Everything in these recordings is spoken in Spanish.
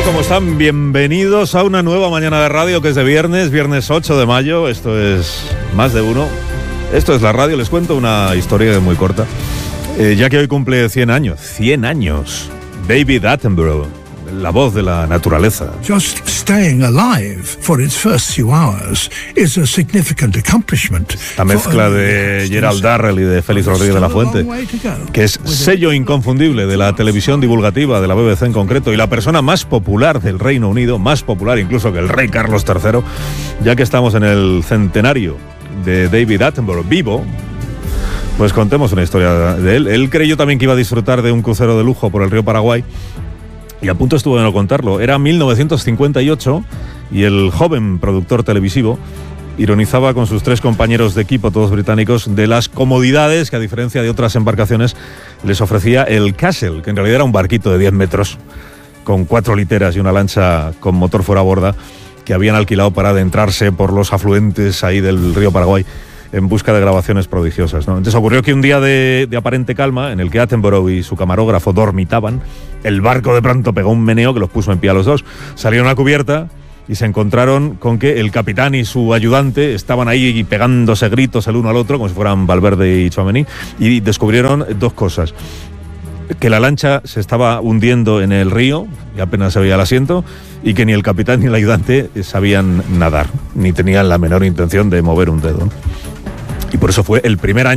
¿Cómo están? Bienvenidos a una nueva mañana de radio que es de viernes 8 de mayo. Esto es Más de Uno. Esto es la radio. Les cuento una historia muy corta. Ya que hoy cumple 100 años. 100 años. David Attenborough, la voz de la naturaleza. Just staying alive for its first few hours is a significant accomplishment. La mezcla de Gerald Darrell y de Félix Rodríguez de la Fuente, que es sello inconfundible de la televisión divulgativa de la BBC en concreto y la persona más popular del Reino Unido, más popular incluso que el rey Carlos III, ya que estamos en el centenario de David Attenborough vivo. Pues contemos una historia de él. Él creyó también que iba a disfrutar de un crucero de lujo por el río Paraguay y a punto estuvo de no contarlo. Era 1958 y el joven productor televisivo ironizaba con sus 3 compañeros de equipo, todos británicos, de las comodidades que, a diferencia de otras embarcaciones, les ofrecía el Castle, que en realidad era un barquito de 10 metros con 4 literas y una lancha con motor fuera borda que habían alquilado para adentrarse por los afluentes ahí del río Paraguay en busca de grabaciones prodigiosas, ¿no? Entonces ocurrió que un día de aparente calma, en el que Attenborough y su camarógrafo dormitaban, el barco de pronto pegó un meneo que los puso en pie a los dos. Salieron a cubierta y se encontraron con que el capitán y su ayudante estaban ahí pegándose gritos el uno al otro, como si fueran Valverde y Tchouaméni, y descubrieron 2 cosas. Que la lancha se estaba hundiendo en el río y apenas se veía el asiento, y que ni el capitán ni el ayudante sabían nadar, ni tenían la menor intención de mover un dedo. Y por eso fue el primer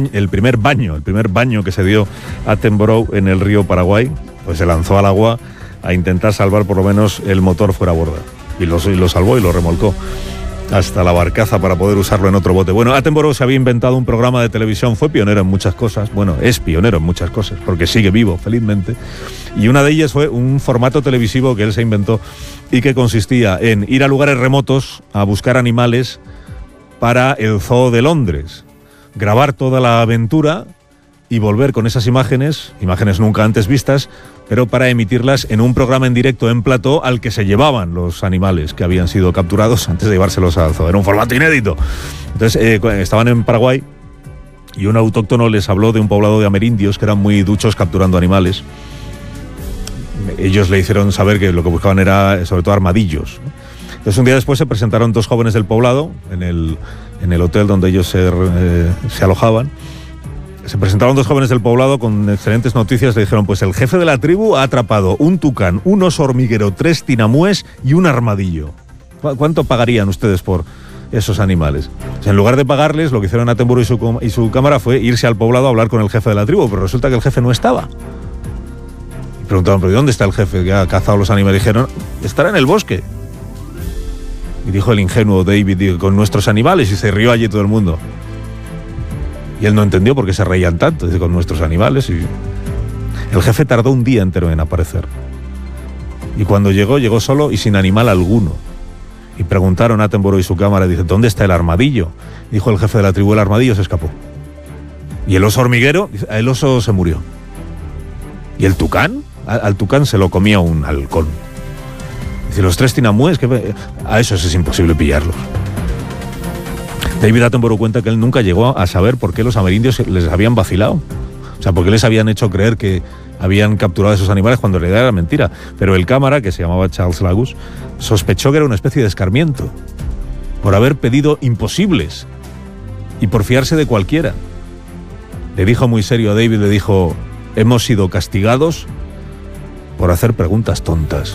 baño que se dio Attenborough en el río Paraguay, pues se lanzó al agua a intentar salvar por lo menos el motor fuera borda. Y lo salvó y lo remolcó hasta la barcaza para poder usarlo en otro bote. Bueno, Attenborough se había inventado un programa de televisión, fue pionero en muchas cosas, bueno, es pionero en muchas cosas, porque sigue vivo, felizmente, y una de ellas fue un formato televisivo que él se inventó y que consistía en ir a lugares remotos a buscar animales para el Zoo de Londres, grabar toda la aventura y volver con esas imágenes nunca antes vistas, pero para emitirlas en un programa en directo en plató al que se llevaban los animales que habían sido capturados antes de llevárselos al zoo. Era un formato inédito. Entonces estaban en Paraguay y un autóctono les habló de un poblado de amerindios que eran muy duchos capturando animales. Ellos le hicieron saber que lo que buscaban era sobre todo armadillos. Entonces un día después se presentaron 2 jóvenes del poblado en el hotel donde ellos se alojaban. Se presentaron 2 jóvenes del poblado con excelentes noticias. Le dijeron, pues el jefe de la tribu ha atrapado un tucán, un oso hormiguero, 3 tinamúes y un armadillo. ¿Cuánto pagarían ustedes por esos animales? O sea, en lugar de pagarles, lo que hicieron Attenborough y su cámara fue irse al poblado a hablar con el jefe de la tribu, pero resulta que el jefe no estaba. Y preguntaron, ¿pero dónde está el jefe que ha cazado los animales? Dijeron, estará en el bosque. Y dijo el ingenuo David, con nuestros animales, y se rió allí todo el mundo. Y él no entendió por qué se reían tanto, dice, con nuestros animales. Y el jefe tardó un día entero en aparecer. Y cuando llegó solo y sin animal alguno. Y preguntaron a Attenborough y su cámara, dice, ¿dónde está el armadillo? Dijo el jefe de la tribu, el armadillo se escapó. Y el oso hormiguero, el oso se murió. ¿Y el tucán? Al tucán se lo comía un halcón. Dice, los 3 tinamúes, a esos es imposible pillarlos. David Attenborough cuenta que él nunca llegó a saber por qué los amerindios les habían vacilado. O sea, por qué les habían hecho creer que habían capturado a esos animales cuando en realidad era mentira. Pero el cámara, que se llamaba Charles Lagus, sospechó que era una especie de escarmiento por haber pedido imposibles y por fiarse de cualquiera. Le dijo muy serio a David, le dijo, hemos sido castigados por hacer preguntas tontas.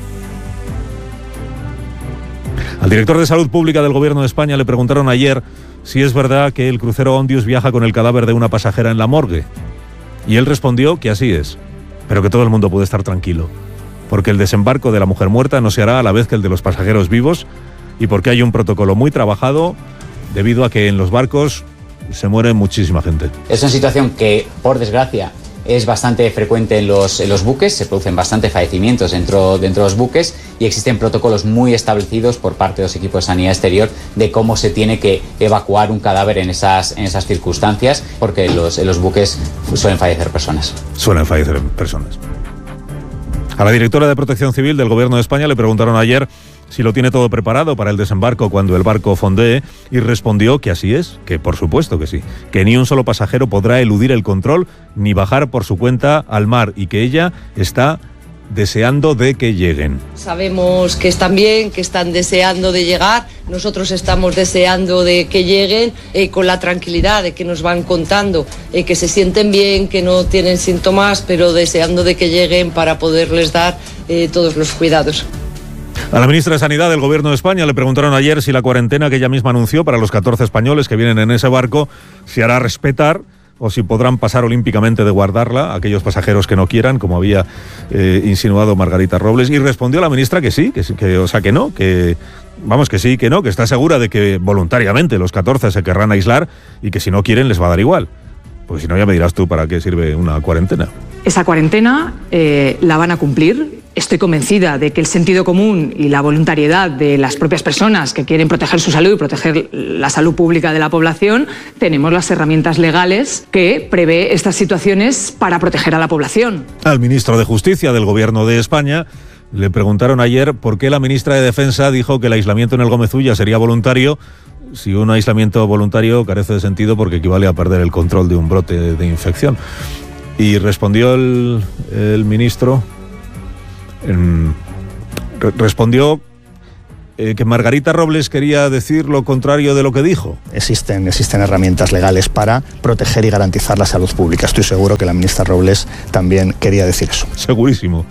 Al director de Salud Pública del Gobierno de España le preguntaron ayer si es verdad que el crucero Ondius viaja con el cadáver de una pasajera en la morgue. Y él respondió que así es, pero que todo el mundo puede estar tranquilo, porque el desembarco de la mujer muerta no se hará a la vez que el de los pasajeros vivos y porque hay un protocolo muy trabajado debido a que en los barcos se muere muchísima gente. Es una situación que, por desgracia, es bastante frecuente en los buques, se producen bastantes fallecimientos dentro de los buques y existen protocolos muy establecidos por parte de los equipos de sanidad exterior de cómo se tiene que evacuar un cadáver en esas circunstancias, porque en los buques suelen fallecer personas. A la directora de Protección Civil del Gobierno de España le preguntaron ayer si lo tiene todo preparado para el desembarco cuando el barco fondee, y respondió que así es, que por supuesto que sí, que ni un solo pasajero podrá eludir el control ni bajar por su cuenta al mar y que ella está deseando de que lleguen. Sabemos que están bien, que están deseando de llegar. Nosotros estamos deseando de que lleguen con la tranquilidad de que nos van contando que se sienten bien, que no tienen síntomas, pero deseando de que lleguen para poderles dar todos los cuidados. A la ministra de Sanidad del Gobierno de España le preguntaron ayer si la cuarentena que ella misma anunció para los 14 españoles que vienen en ese barco se hará respetar o si podrán pasar olímpicamente de guardarla aquellos pasajeros que no quieran, como había insinuado Margarita Robles. Y respondió la ministra que sí, o sea, que no, que vamos, que sí, que no, que está segura de que voluntariamente los 14 se querrán aislar y que si no quieren les va a dar igual. Pues si no, ya me dirás tú para qué sirve una cuarentena. Esa cuarentena la van a cumplir. Estoy convencida de que el sentido común y la voluntariedad de las propias personas que quieren proteger su salud y proteger la salud pública de la población, tenemos las herramientas legales que prevé estas situaciones para proteger a la población. Al ministro de Justicia del Gobierno de España le preguntaron ayer por qué la ministra de Defensa dijo que el aislamiento en el Gómez Ulla sería voluntario, si un aislamiento voluntario carece de sentido porque equivale a perder el control de un brote de infección. Y respondió el ministro... respondió que Margarita Robles quería decir lo contrario de lo que dijo. Existen herramientas legales para proteger y garantizar la salud pública. Estoy seguro que la ministra Robles también quería decir eso. Segurísimo.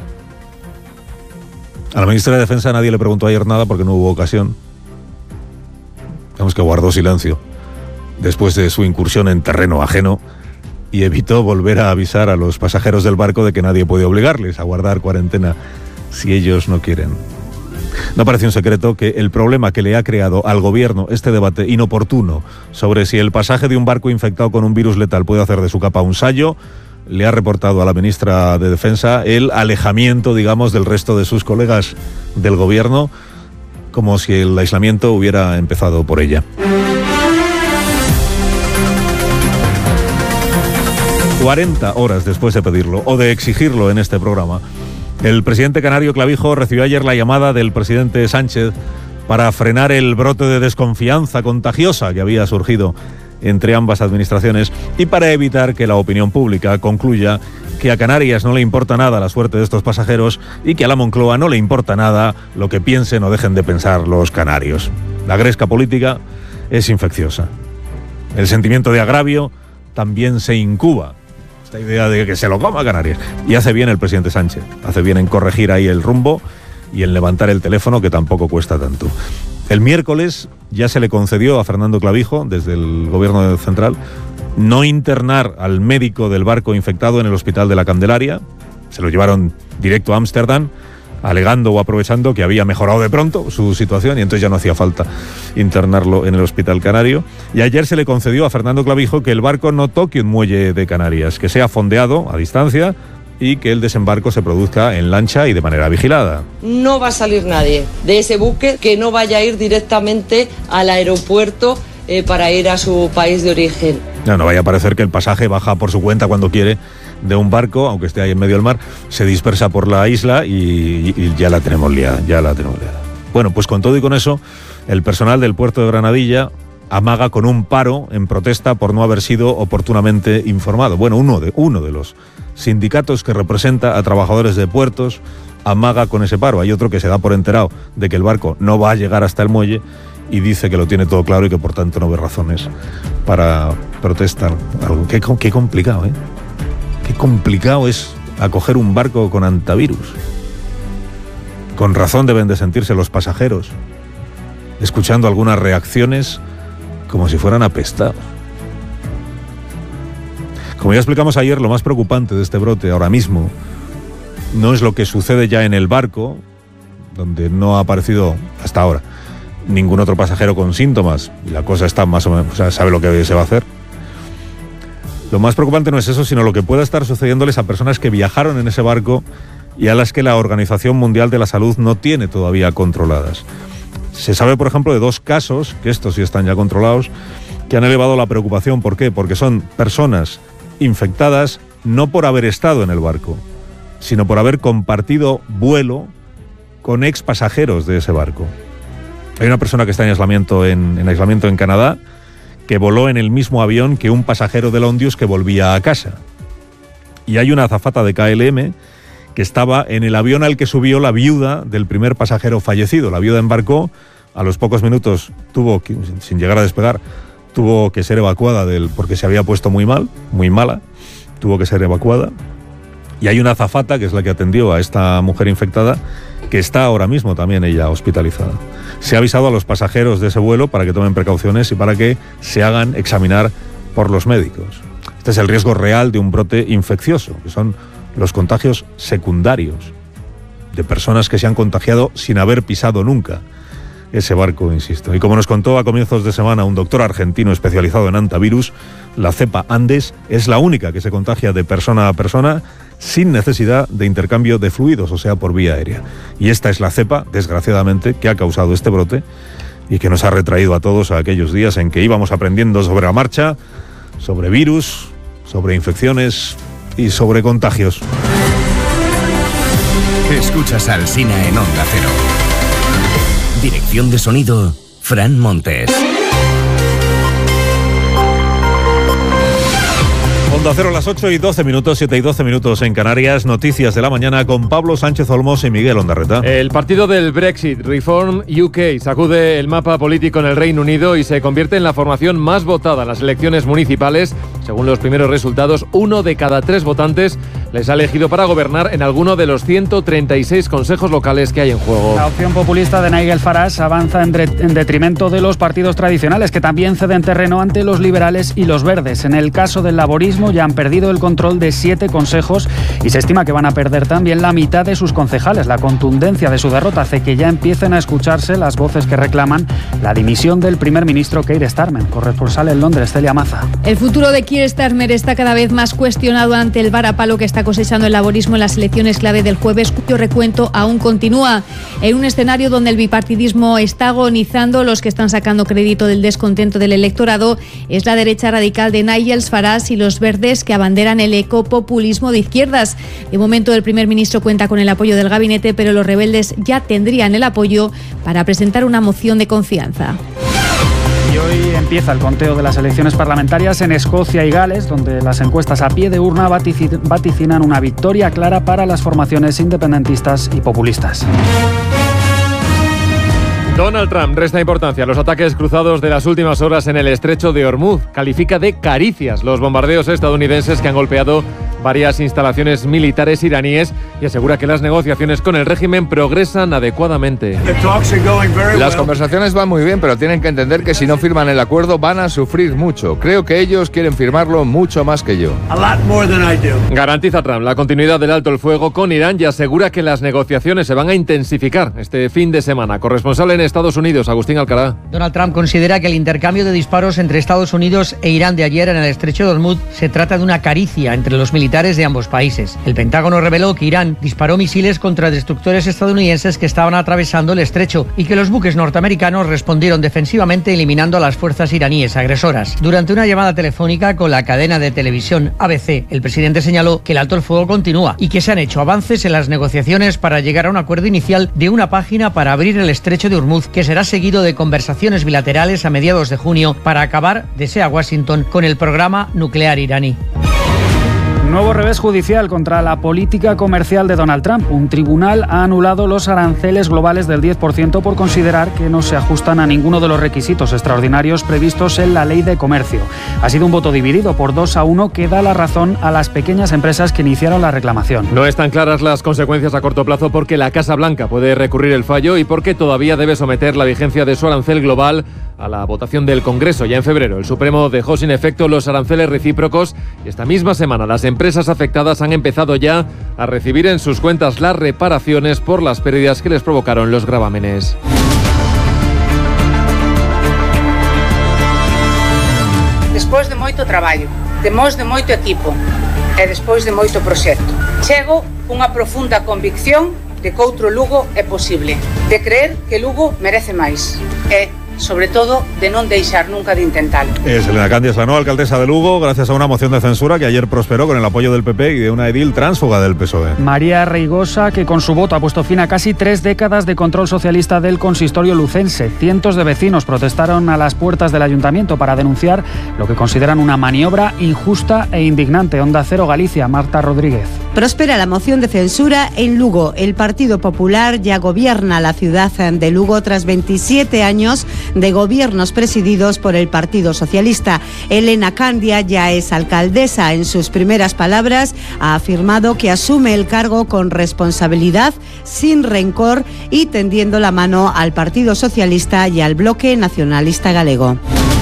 A la ministra de Defensa nadie le preguntó ayer nada porque no hubo ocasión. Digamos que guardó silencio después de su incursión en terreno ajeno y evitó volver a avisar a los pasajeros del barco de que nadie puede obligarles a guardar cuarentena si ellos no quieren. No parece un secreto que el problema que le ha creado al gobierno este debate inoportuno sobre si el pasaje de un barco infectado con un virus letal puede hacer de su capa un sayo, le ha reportado a la ministra de Defensa el alejamiento, digamos, del resto de sus colegas del gobierno, como si el aislamiento hubiera empezado por ella. 40 horas después de pedirlo o de exigirlo en este programa, el presidente canario Clavijo recibió ayer la llamada del presidente Sánchez para frenar el brote de desconfianza contagiosa que había surgido entre ambas administraciones y para evitar que la opinión pública concluya que a Canarias no le importa nada la suerte de estos pasajeros y que a la Moncloa no le importa nada lo que piensen o dejen de pensar los canarios. La gresca política es infecciosa. El sentimiento de agravio también se incuba. Esta idea de que se lo coma Canarias. Y hace bien el presidente Sánchez. Hace bien en corregir ahí el rumbo y en levantar el teléfono, que tampoco cuesta tanto. El miércoles ya se le concedió a Fernando Clavijo, desde el gobierno central, no internar al médico del barco infectado en el hospital de la Candelaria. Se lo llevaron directo a Ámsterdam, alegando o aprovechando que había mejorado de pronto su situación y entonces ya no hacía falta internarlo en el hospital canario. Y ayer se le concedió a Fernando Clavijo que el barco no toque un muelle de Canarias, que sea fondeado a distancia y que el desembarco se produzca en lancha y de manera vigilada. No va a salir nadie de ese buque que no vaya a ir directamente al aeropuerto para ir a su país de origen. No vaya a parecer que el pasaje baja por su cuenta cuando quiere de un barco, aunque esté ahí en medio del mar, se dispersa por la isla y ya la tenemos liada, Bueno, pues con todo y con eso, el personal del puerto de Granadilla amaga con un paro en protesta por no haber sido oportunamente informado. Bueno, uno de los sindicatos que representa a trabajadores de puertos amaga con ese paro. Hay otro que se da por enterado de que el barco no va a llegar hasta el muelle y dice que lo tiene todo claro y que por tanto no ve razones para protestar. Qué complicado, ¿eh? Qué complicado es acoger un barco con antivirus. Con razón deben de sentirse los pasajeros, escuchando algunas reacciones como si fueran apestados. Como ya explicamos ayer, lo más preocupante de este brote ahora mismo no es lo que sucede ya en el barco, donde no ha aparecido hasta ahora ningún otro pasajero con síntomas y la cosa está más o menos, o sea, sabe lo que se va a hacer. Lo más preocupante no es eso, sino lo que pueda estar sucediéndoles a personas que viajaron en ese barco y a las que la Organización Mundial de la Salud no tiene todavía controladas. Se sabe, por ejemplo, de 2 casos, que estos sí están ya controlados, que han elevado la preocupación. ¿Por qué? Porque son personas infectadas no por haber estado en el barco, sino por haber compartido vuelo con ex pasajeros de ese barco. Hay una persona que está en aislamiento en Canadá, que voló en el mismo avión que un pasajero del Ondius que volvía a casa. Y hay una azafata de KLM que estaba en el avión al que subió la viuda del primer pasajero fallecido. La viuda embarcó, a los pocos minutos sin llegar a despegar, tuvo que ser evacuada porque se había puesto muy mala, tuvo que ser evacuada. Y hay una azafata, que es la que atendió a esta mujer infectada, que está ahora mismo también ella hospitalizada. Se ha avisado a los pasajeros de ese vuelo para que tomen precauciones y para que se hagan examinar por los médicos. Este es el riesgo real de un brote infeccioso, que son los contagios secundarios de personas que se han contagiado sin haber pisado nunca ese barco, insisto. Y como nos contó a comienzos de semana un doctor argentino especializado en antivirus, la cepa Andes es la única que se contagia de persona a persona sin necesidad de intercambio de fluidos, o sea, por vía aérea. Y esta es la cepa, desgraciadamente, que ha causado este brote y que nos ha retraído a todos a aquellos días en que íbamos aprendiendo sobre la marcha, sobre virus, sobre infecciones y sobre contagios. Escuchas a Alsina en Onda Cero. Dirección de sonido, Fran Montes. Onda Cero, las 8:12, 7:12 en Canarias. Noticias de la mañana con Pablo Sánchez Olmos y Miguel Ondarreta. El partido del Brexit, Reform UK, sacude el mapa político en el Reino Unido y se convierte en la formación más votada en las elecciones municipales. Según los primeros resultados, 1 de cada 3 votantes les ha elegido para gobernar en alguno de los 136 consejos locales que hay en juego. La opción populista de Nigel Farage avanza en detrimento de los partidos tradicionales, que también ceden terreno ante los liberales y los verdes. En el caso del laborismo, ya han perdido el control de 7 consejos y se estima que van a perder también la mitad de sus concejales. La contundencia de su derrota hace que ya empiecen a escucharse las voces que reclaman la dimisión del primer ministro Keir Starmer. Corresponsal en Londres, Celia Maza. El futuro de Keir Starmer está cada vez más cuestionado ante el varapalo que está cosechando el laborismo en las elecciones clave del jueves, cuyo recuento aún continúa. En un escenario donde el bipartidismo está agonizando, los que están sacando crédito del descontento del electorado es la derecha radical de Nigel Farage y los verdes, que abanderan el ecopopulismo de izquierdas. De momento, el primer ministro cuenta con el apoyo del gabinete, pero los rebeldes ya tendrían el apoyo para presentar una moción de confianza. Y hoy empieza el conteo de las elecciones parlamentarias en Escocia y Gales, donde las encuestas a pie de urna vaticinan una victoria clara para las formaciones independentistas y populistas. Donald Trump resta importancia a los ataques cruzados de las últimas horas en el estrecho de Hormuz. Califica de caricias los bombardeos estadounidenses que han golpeado varias instalaciones militares iraníes y asegura que las negociaciones con el régimen progresan adecuadamente. Las conversaciones van muy bien, pero tienen que entender que si no firman el acuerdo van a sufrir mucho. Creo que ellos quieren firmarlo mucho más que yo. Garantiza Trump la continuidad del alto el fuego con Irán y asegura que las negociaciones se van a intensificar este fin de semana. Corresponsal en Estados Unidos, Agustín Alcalá. Donald Trump considera que el intercambio de disparos entre Estados Unidos e Irán de ayer en el estrecho de Hormuz se trata de una caricia entre los militares de ambos países. El Pentágono reveló que Irán disparó misiles contra destructores estadounidenses que estaban atravesando el estrecho y que los buques norteamericanos respondieron defensivamente eliminando a las fuerzas iraníes agresoras. Durante una llamada telefónica con la cadena de televisión ABC, el presidente señaló que el alto el fuego continúa y que se han hecho avances en las negociaciones para llegar a un acuerdo inicial de una página para abrir el estrecho de Hormuz, que será seguido de conversaciones bilaterales a mediados de junio para acabar, desea Washington, con el programa nuclear iraní. Nuevo revés judicial contra la política comercial de Donald Trump. Un tribunal ha anulado los aranceles globales del 10% por considerar que no se ajustan a ninguno de los requisitos extraordinarios previstos en la ley de comercio. Ha sido un voto dividido por 2-1 que da la razón a las pequeñas empresas que iniciaron la reclamación. No están claras las consecuencias a corto plazo porque la Casa Blanca puede recurrir el fallo y porque todavía debe someter la vigencia de su arancel global a la votación del Congreso. Ya en febrero, el Supremo dejó sin efecto los aranceles recíprocos y esta misma semana las empresas afectadas han empezado ya a recibir en sus cuentas las reparaciones por las pérdidas que les provocaron los gravámenes. Despois de moito traballo, de moito equipo e despois de moito proxecto, chego unha profunda convicción de que outro Lugo é posible, de creer que Lugo merece máis. E sobre todo de non deixar nunca de intentalo. Es Elena Candias, la nueva alcaldesa de Lugo, gracias a una moción de censura que ayer prosperó con el apoyo del PP y de una edil tránsfuga del PSOE. María Reigosa, que con su voto ha puesto fin a casi 3 décadas de control socialista del consistorio lucense. Cientos de vecinos protestaron a las puertas del ayuntamiento para denunciar lo que consideran una maniobra injusta e indignante. Onda Cero Galicia, Marta Rodríguez. Prospera la moción de censura en Lugo. El Partido Popular ya gobierna la ciudad de Lugo tras 27 años de gobiernos presididos por el Partido Socialista. Elena Candia ya es alcaldesa. En sus primeras palabras ha afirmado que asume el cargo con responsabilidad, sin rencor y tendiendo la mano al Partido Socialista y al Bloque Nacionalista Galego.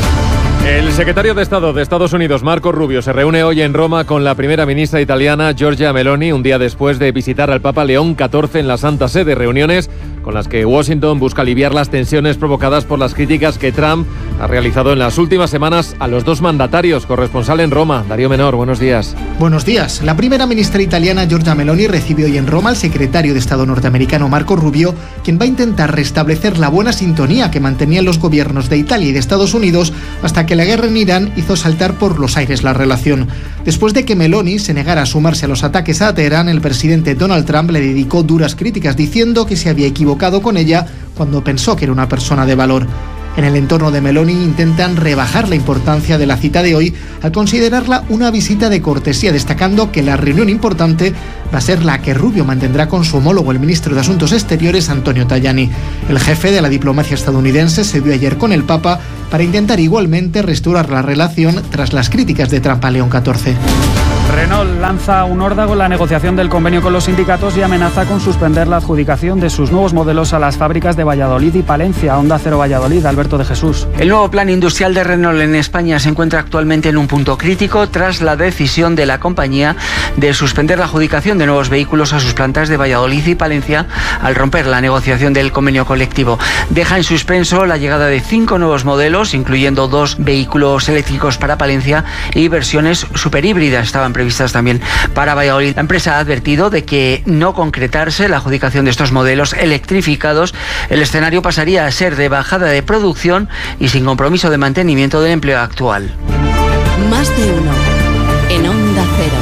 El secretario de Estado de Estados Unidos, Marco Rubio, se reúne hoy en Roma con la primera ministra italiana, Giorgia Meloni, un día después de visitar al Papa León XIV en la Santa Sede. Reuniones con las que Washington busca aliviar las tensiones provocadas por las críticas que Trump ha realizado en las últimas semanas a los dos mandatarios. Corresponsal en Roma, Darío Menor, buenos días. Buenos días. La primera ministra italiana, Giorgia Meloni, recibió hoy en Roma al secretario de Estado norteamericano, Marco Rubio, quien va a intentar restablecer la buena sintonía que mantenían los gobiernos de Italia y de Estados Unidos hasta que la guerra en Irán hizo saltar por los aires la relación. Después de que Meloni se negara a sumarse a los ataques a Teherán, el presidente Donald Trump le dedicó duras críticas diciendo que se había equivocado con ella cuando pensó que era una persona de valor. En el entorno de Meloni intentan rebajar la importancia de la cita de hoy al considerarla una visita de cortesía, destacando que la reunión importante va a ser la que Rubio mantendrá con su homólogo, el ministro de Asuntos Exteriores, Antonio Tajani. El jefe de la diplomacia estadounidense se vio ayer con el Papa para intentar igualmente restaurar la relación tras las críticas de Trump a León XIV. Renault lanza un órdago en la negociación del convenio con los sindicatos y amenaza con suspender la adjudicación de sus nuevos modelos a las fábricas de Valladolid y Palencia. Onda Cero Valladolid, Alberto de Jesús. El nuevo plan industrial de Renault en España se encuentra actualmente en un punto crítico tras la decisión de la compañía de suspender la adjudicación de nuevos vehículos a sus plantas de Valladolid y Palencia al romper la negociación del convenio colectivo. Deja en suspenso la llegada de 5 nuevos modelos, incluyendo 2 vehículos eléctricos para Palencia y versiones superhíbridas. Estaban previstas también para Valladolid. La empresa ha advertido de que no concretarse la adjudicación de estos modelos electrificados, el escenario pasaría a ser de bajada de producción y sin compromiso de mantenimiento del empleo actual. Más de uno en Onda Cero.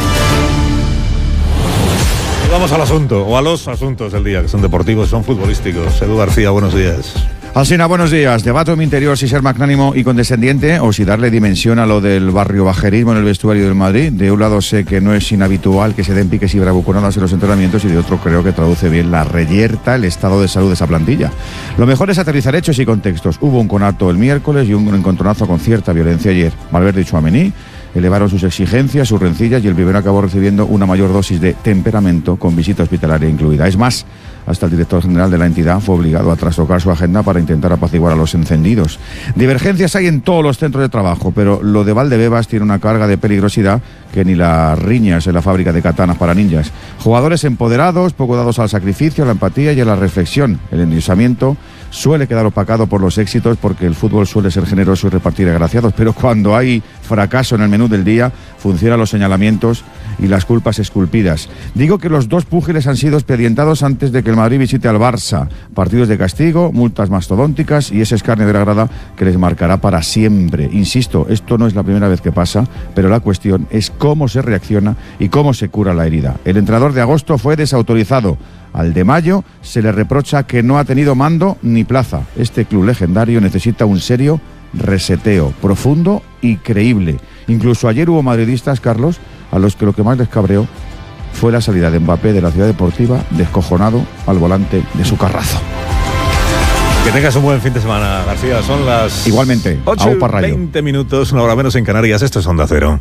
Vamos al asunto, o a los asuntos del día, que son deportivos, son futbolísticos. Edu García, buenos días. Alsina, buenos días. Debato en mi interior si ser magnánimo y condescendiente o si darle dimensión a lo del barrio bajerismo en el vestuario del Madrid. De un lado sé que no es inhabitual que se den piques y bravuconadas en los entrenamientos y de otro creo que traduce bien la reyerta, el estado de salud de esa plantilla. Lo mejor es aterrizar hechos y contextos. Hubo un conato el miércoles y un encontronazo con cierta violencia ayer. Valverde y Tchouaméni elevaron sus exigencias, sus rencillas y el primero acabó recibiendo una mayor dosis de temperamento con visita hospitalaria incluida. Es más, hasta el director general de la entidad fue obligado a trastocar su agenda para intentar apaciguar a los encendidos. Divergencias hay en todos los centros de trabajo, pero lo de Valdebebas tiene una carga de peligrosidad que ni las riñas en la fábrica de katanas para ninjas. Jugadores empoderados, poco dados al sacrificio, a la empatía y a la reflexión. El endiosamiento suele quedar opacado por los éxitos porque el fútbol suele ser generoso y repartir agraciados, pero cuando hay fracaso en el menú del día, funcionan los señalamientos y las culpas esculpidas. Digo que los dos púgiles han sido expedientados antes de que el Madrid visite al Barça. Partidos de castigo, multas mastodónticas y ese escarnio de la grada que les marcará para siempre. Insisto, esto no es la primera vez que pasa, pero la cuestión es cómo se reacciona y cómo se cura la herida. El entrenador de agosto fue desautorizado. Al de mayo se le reprocha que no ha tenido mando ni plaza. Este club legendario necesita un serio reseteo, profundo y creíble. Incluso ayer hubo madridistas, Carlos, a los que lo que más les cabreó fue la salida de Mbappé de la Ciudad Deportiva, descojonado al volante de su carrazo. Que tengas un buen fin de semana, García. Son las... Igualmente, 8:20 minutos, una hora menos en Canarias. Esto es Onda Cero.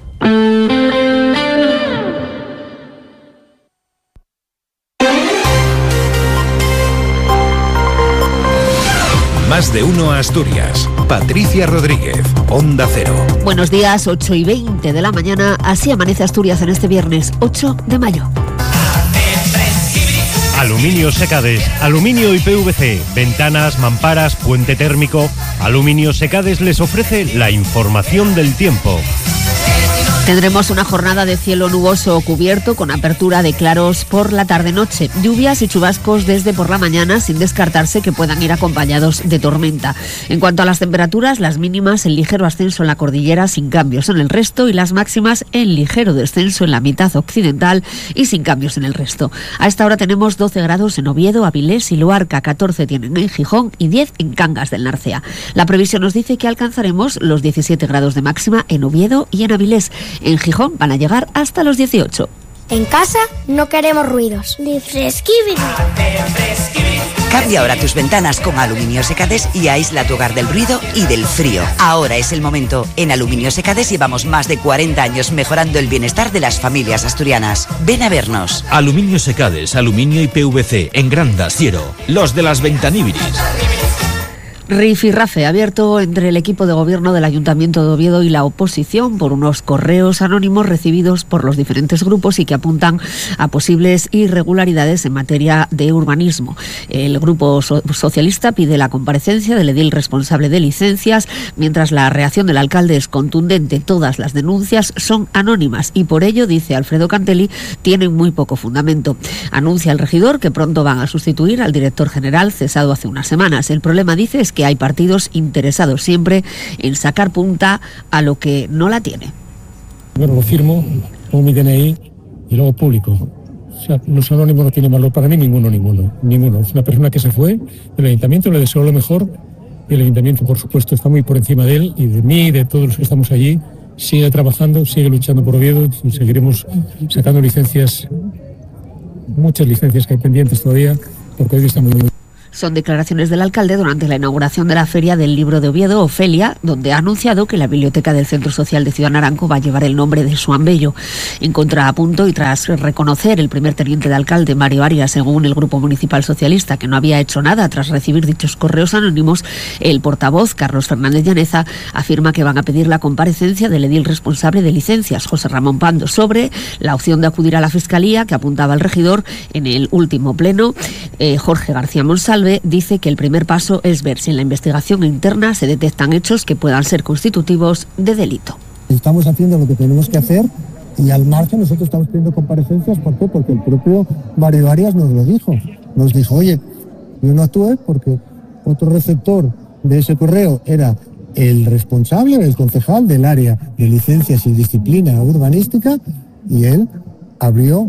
Más de uno Asturias. Patricia Rodríguez, Onda Cero. Buenos días, 8:20 de la mañana. Así amanece Asturias en este viernes 8 de mayo. Aluminio Secades, aluminio y PVC, ventanas, mamparas, puente térmico. Aluminio Secades les ofrece la información del tiempo. Tendremos una jornada de cielo nuboso o cubierto con apertura de claros por la tarde-noche. Lluvias y chubascos desde por la mañana, sin descartarse que puedan ir acompañados de tormenta. En cuanto a las temperaturas, las mínimas en ligero ascenso en la cordillera, sin cambios en el resto, y las máximas en ligero descenso en la mitad occidental y sin cambios en el resto. A esta hora tenemos 12 grados en Oviedo, Avilés y Luarca, 14 tienen en Gijón y 10 en Cangas del Narcea. La previsión nos dice que alcanzaremos los 17 grados de máxima en Oviedo y en Avilés. En Gijón van a llegar hasta los 18. En casa no queremos ruidos. Ni fresquibiri. Cambia ahora tus ventanas con Aluminio Secades y aísla tu hogar del ruido y del frío. Ahora es el momento. En Aluminio Secades llevamos más de 40 años mejorando el bienestar de las familias asturianas. Ven a vernos. Aluminio Secades, aluminio y PVC en Granda, Siero. Los de las Ventaníbiris. Rifirrafe abierto entre el equipo de gobierno del Ayuntamiento de Oviedo y la oposición por unos correos anónimos recibidos por los diferentes grupos y que apuntan a posibles irregularidades en materia de urbanismo. El grupo socialista pide la comparecencia del edil responsable de licencias, mientras la reacción del alcalde es contundente. Todas las denuncias son anónimas y por ello, dice Alfredo Cantelli, tienen muy poco fundamento. Anuncia el regidor que pronto van a sustituir al director general cesado hace unas semanas. El problema, dice, es que hay partidos interesados siempre en sacar punta a lo que no la tiene. Bueno, lo firmo, pongo mi DNI y luego público. O sea, los anónimos no tienen valor para mí, ninguno. Es una persona que se fue del ayuntamiento, le deseo lo mejor y el ayuntamiento, por supuesto, está muy por encima de él y de mí y de todos los que estamos allí. Sigue trabajando, sigue luchando por Oviedo y seguiremos sacando licencias, muchas licencias que hay pendientes todavía, porque hoy está muy bien. Son declaraciones del alcalde durante la inauguración de la Feria del Libro de Oviedo, Ofelia, donde ha anunciado que la biblioteca del Centro Social de Ciudad Naranco va a llevar el nombre de Xoán Bello. En contrapunto, y tras reconocer el primer teniente de alcalde, Mario Arias, según el Grupo Municipal Socialista, que no había hecho nada tras recibir dichos correos anónimos, el portavoz, Carlos Fernández Llaneza, afirma que van a pedir la comparecencia del edil responsable de licencias, José Ramón Pando, sobre la opción de acudir a la Fiscalía, que apuntaba el regidor en el último pleno. Jorge García Monsalve dice que el primer paso es ver si en la investigación interna se detectan hechos que puedan ser constitutivos de delito. Estamos haciendo lo que tenemos que hacer y al margen nosotros estamos pidiendo comparecencias. ¿Por qué? Porque el propio Mario Arias nos lo dijo. Nos dijo, oye, yo no actué porque otro receptor de ese correo era el responsable, el concejal del área de licencias y disciplina urbanística y él abrió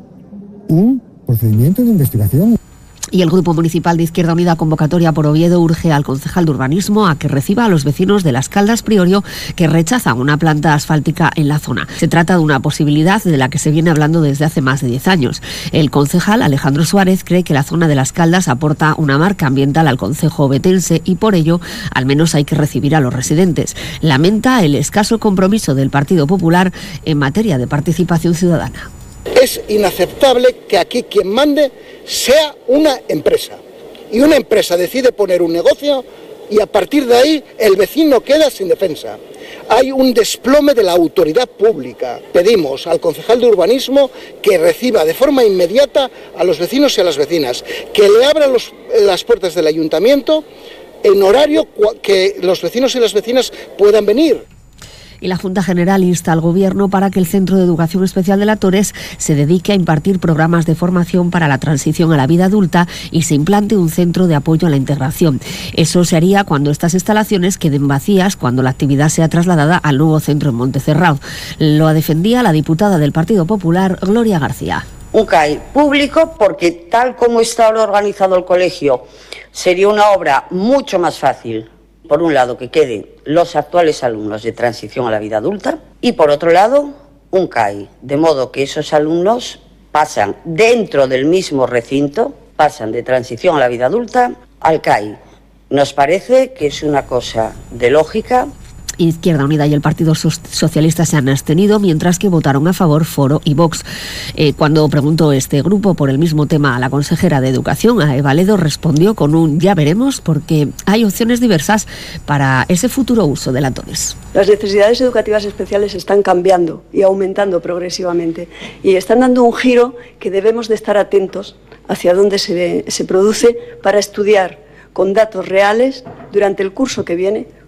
un procedimiento de investigación. Y el Grupo Municipal de Izquierda Unida Convocatoria por Oviedo urge al concejal de urbanismo a que reciba a los vecinos de Las Caldas Priorio que rechazan una planta asfáltica en la zona. Se trata de una posibilidad de la que se viene hablando desde hace más de 10 años. El concejal Alejandro Suárez cree que la zona de Las Caldas aporta una marca ambiental al concejo ovetense y por ello al menos hay que recibir a los residentes. Lamenta el escaso compromiso del Partido Popular en materia de participación ciudadana. Es inaceptable que aquí quien mande sea una empresa. Y una empresa decide poner un negocio y a partir de ahí el vecino queda sin defensa. Hay un desplome de la autoridad pública. Pedimos al concejal de urbanismo que reciba de forma inmediata a los vecinos y a las vecinas, que le abra las puertas del ayuntamiento en horario que los vecinos y las vecinas puedan venir. Y la Junta General insta al Gobierno para que el Centro de Educación Especial de La Torres se dedique a impartir programas de formación para la transición a la vida adulta y se implante un centro de apoyo a la integración. Eso se haría cuando estas instalaciones queden vacías, cuando la actividad sea trasladada al nuevo centro en Montcerrado. Lo defendía la diputada del Partido Popular, Gloria García. Un CAI público porque tal como está ahora organizado el colegio sería una obra mucho más fácil. Por un lado, que queden los actuales alumnos de transición a la vida adulta y, por otro lado, un CAI, de modo que esos alumnos pasan dentro del mismo recinto, pasan de transición a la vida adulta al CAI. Nos parece que es una cosa de lógica. Izquierda Unida y el Partido Socialista se han abstenido, mientras que votaron a favor Foro y Vox. Cuando preguntó este grupo por el mismo tema a la consejera de Educación, a Eva Ledo, respondió con un ya veremos, porque hay opciones diversas para ese futuro uso de la Torres. Las necesidades educativas especiales están cambiando y aumentando progresivamente y están dando un giro que debemos de estar atentos hacia dónde se produce para estudiar con datos reales durante el curso que viene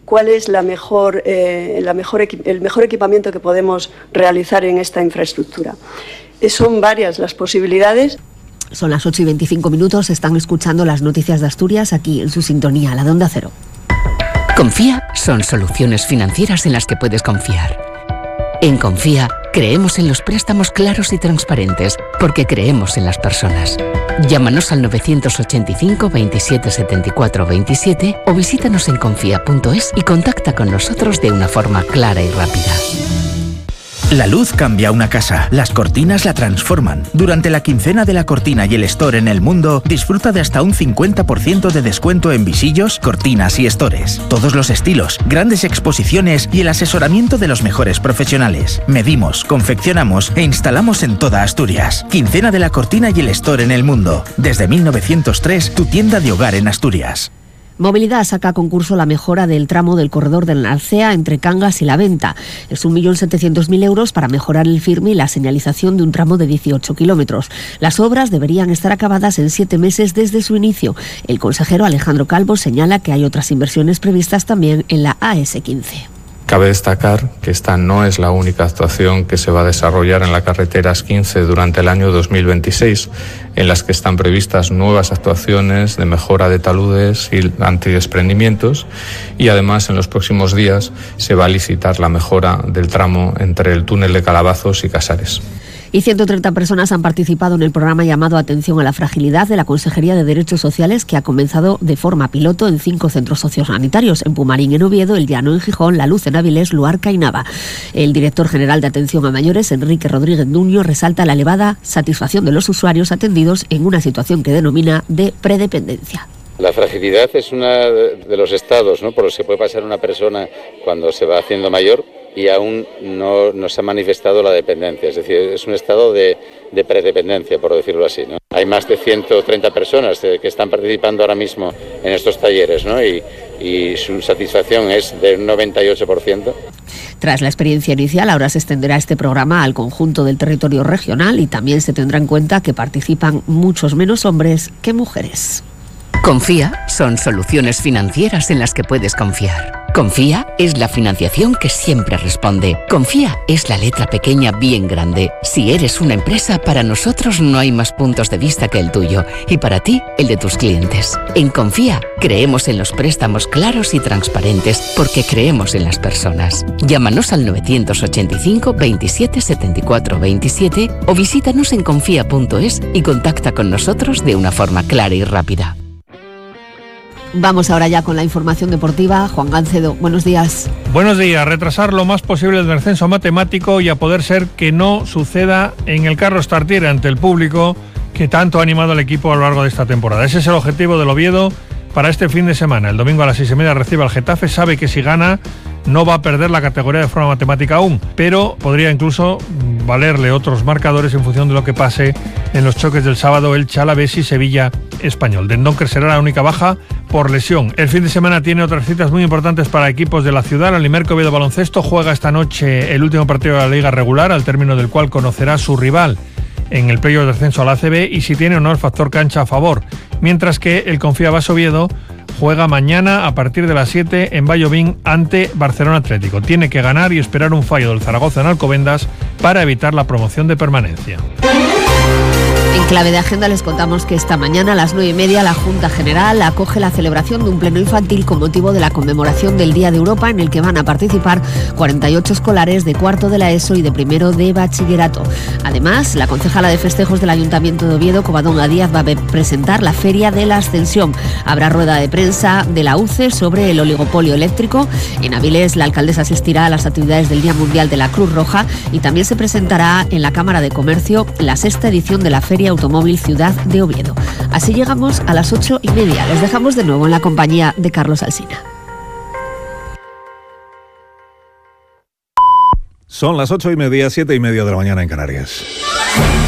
cuál es el mejor equipamiento que podemos realizar en esta infraestructura. Son varias las posibilidades. Son las 8:25, están escuchando las noticias de Asturias aquí en su sintonía, la de Onda Cero. Confía son soluciones financieras en las que puedes confiar. En Confía creemos en los préstamos claros y transparentes porque creemos en las personas. Llámanos al 985 27 74 27 o visítanos en confía.es y contacta con nosotros de una forma clara y rápida. La luz cambia una casa, las cortinas la transforman. Durante la quincena de la cortina y el store en El Mundo, disfruta de hasta un 50% de descuento en visillos, cortinas y stores. Todos los estilos, grandes exposiciones y el asesoramiento de los mejores profesionales. Medimos, confeccionamos e instalamos en toda Asturias. Quincena de la cortina y el store en El Mundo. Desde 1903, tu tienda de hogar en Asturias. Movilidad saca a concurso la mejora del tramo del corredor del Alcea entre Cangas y La Venta. Es 1.700.000 euros para mejorar el firme y la señalización de un tramo de 18 kilómetros. Las obras deberían estar acabadas en 7 meses desde su inicio. El consejero Alejandro Calvo señala que hay otras inversiones previstas también en la AS15. Cabe destacar que esta no es la única actuación que se va a desarrollar en la carretera AS15 durante el año 2026, en las que están previstas nuevas actuaciones de mejora de taludes y antidesprendimientos, y además en los próximos días se va a licitar la mejora del tramo entre el túnel de Calabazos y Casares. Y 130 personas han participado en el programa llamado Atención a la Fragilidad de la Consejería de Derechos Sociales, que ha comenzado de forma piloto en 5 centros sociosanitarios, en Pumarín, en Oviedo, El Llano, en Gijón, La Luz, en Avilés, Luarca y Nava. El director general de Atención a Mayores, Enrique Rodríguez Nuño, resalta la elevada satisfacción de los usuarios atendidos en una situación que denomina de predependencia. La fragilidad es uno de los estados, ¿no?, por los que puede pasar una persona cuando se va haciendo mayor y aún no se ha manifestado la dependencia. Es decir, es un estado de predependencia, por decirlo así, ¿no? Hay más de 130 personas que están participando ahora mismo en estos talleres, ¿no?, y su satisfacción es del 98%. Tras la experiencia inicial, ahora se extenderá este programa al conjunto del territorio regional y también se tendrá en cuenta que participan muchos menos hombres que mujeres. Confía son soluciones financieras en las que puedes confiar. Confía es la financiación que siempre responde. Confía es la letra pequeña bien grande. Si eres una empresa, para nosotros no hay más puntos de vista que el tuyo y para ti, el de tus clientes. En Confía creemos en los préstamos claros y transparentes porque creemos en las personas. Llámanos al 985 27 74 27 o visítanos en confía.es y contacta con nosotros de una forma clara y rápida. Vamos ahora ya con la información deportiva. Juan Gancedo, buenos días. Buenos días. Retrasar lo más posible el descenso matemático y a poder ser que no suceda en el Carlos Tartiere ante el público que tanto ha animado al equipo a lo largo de esta temporada. Ese es el objetivo del Oviedo para este fin de semana. El domingo a las 6:30 recibe al Getafe. Sabe que si gana no va a perder la categoría de forma matemática aún, pero podría incluso valerle otros marcadores en función de lo que pase en los choques del sábado, el Alavés y Sevilla Español. Dendoncker será la única baja por lesión. El fin de semana tiene otras citas muy importantes para equipos de la ciudad. El Limerco Oviedo Baloncesto juega esta noche el último partido de la liga regular, al término del cual conocerá su rival en el playoff de descenso a la ACB y si tiene o no el factor cancha a favor. Mientras que el Confiabas Oviedo juega mañana a partir de las 7 en Vallovín ante Barcelona Atlético. Tiene que ganar y esperar un fallo del Zaragoza en Alcobendas para evitar la promoción de permanencia. En clave de agenda les contamos que esta mañana a las 9:30 la Junta General acoge la celebración de un pleno infantil con motivo de la conmemoración del Día de Europa, en el que van a participar 48 escolares de cuarto de la ESO y de primero de bachillerato. Además, la concejala de festejos del Ayuntamiento de Oviedo, Covadonga Díaz, va a presentar la Feria de la Ascensión. Habrá rueda de prensa de la UCE sobre el oligopolio eléctrico. En Avilés, la alcaldesa asistirá a las actividades del Día Mundial de la Cruz Roja y también se presentará en la Cámara de Comercio la 6ª edición de la Feria Automóvil Ciudad de Oviedo. Así llegamos a las 8:30. Les dejamos de nuevo en la compañía de Carlos Alsina. Son las 8:30, 7:30 de la mañana en Canarias.